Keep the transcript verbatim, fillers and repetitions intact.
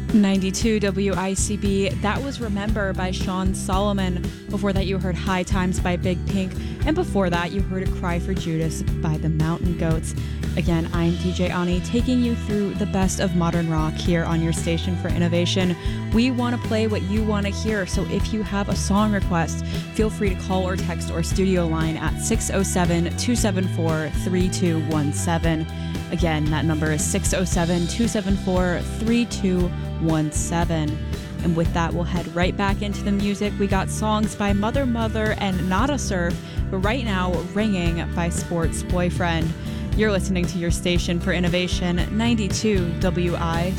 ninety-two W I C B. That was Remember by Sean Solomon. Before that, you heard High Times by Big Pink. And before that, you heard A Cry for Judas by the Mountain Goats. Again, I'm D J Ani, taking you through the best of modern rock here on your station for innovation. We want to play what you want to hear, so if you have a song request, feel free to call or text our studio line at six oh seven, two seven four, three two one seven. Again, that number is six oh seven, two seven four, three two one seven. And with that, we'll head right back into the music. We got songs by Mother Mother and Nada Surf, but right now, Ringing by Sports Boyfriend. You're listening to your station for innovation, ninety-two W I